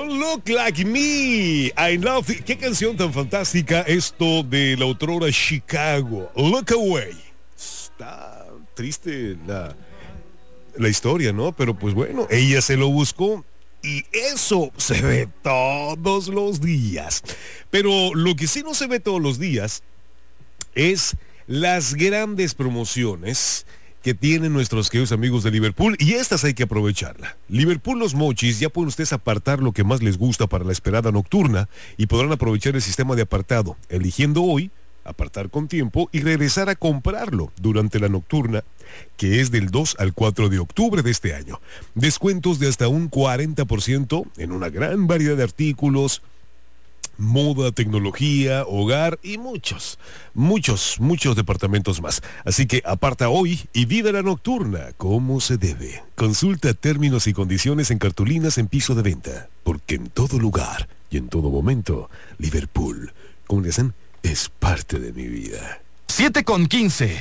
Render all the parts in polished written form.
Don't Look Like Me. I Love It. Qué canción tan fantástica esto de la autora Chicago. Look Away. Está triste la historia, ¿no? Pero pues bueno, ella se lo buscó y eso se ve todos los días. Pero lo que sí no se ve todos los días es las grandes promociones que tienen nuestros queridos amigos de Liverpool, y estas hay que aprovecharla. Liverpool Los Mochis, ya pueden ustedes apartar lo que más les gusta para la esperada nocturna y podrán aprovechar el sistema de apartado, eligiendo hoy, apartar con tiempo y regresar a comprarlo durante la nocturna, que es del 2 al 4 de octubre de este año. Descuentos de hasta un 40% en una gran variedad de artículos, moda, tecnología, hogar y muchos departamentos más. Así que aparta hoy y vive la nocturna como se debe. Consulta términos y condiciones en cartulinas en piso de venta, porque en todo lugar y en todo momento, Liverpool, como le dicen, es parte de mi vida. 7:15.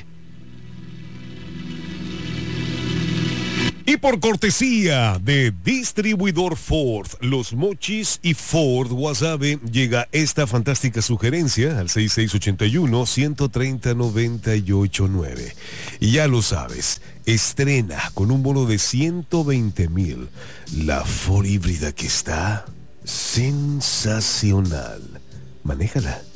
Y por cortesía de Distribuidor Ford, Los Mochis y Ford Guasave, llega esta fantástica sugerencia al 6681-130-989. Y ya lo sabes, estrena con un bono de 120,000 la Ford híbrida que está sensacional. Manéjala.